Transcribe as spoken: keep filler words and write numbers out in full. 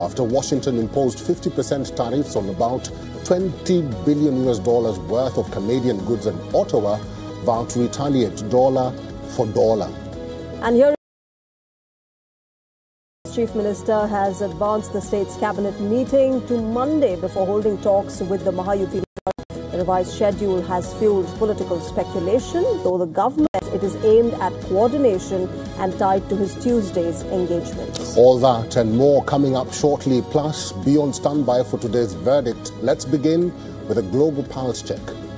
After Washington imposed fifty percent tariffs on about twenty billion U S dollars worth of Canadian goods, and Ottawa vowed to retaliate dollar for dollar. And here, the Chief Minister has advanced the state's cabinet meeting to Monday before holding talks with the Maha U P. The revised schedule has fueled political speculation, though the government it is aimed at coordination and tied to his Tuesday's engagement. All that and more coming up shortly. Plus, be on standby for today's verdict. Let's begin with a global pulse check.